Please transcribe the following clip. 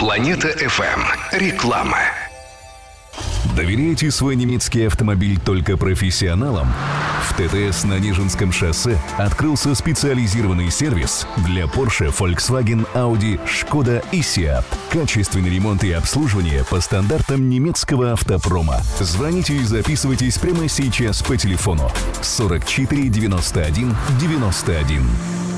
Планета FM. Реклама. Доверяете свой немецкий автомобиль только профессионалам? В ТТС на Нежинском шоссе открылся специализированный сервис для Porsche, Volkswagen, Audi, Skoda и Seat. Качественный ремонт и обслуживание по стандартам немецкого автопрома. Звоните и записывайтесь прямо сейчас по телефону 44 91 91.